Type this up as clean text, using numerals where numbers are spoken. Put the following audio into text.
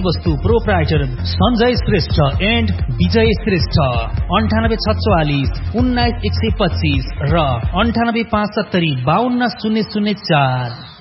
वस्तु proprietor Sanjay Shrestha and विजय श्रेष्ठ 9846 19 125 र 98 570 52 004।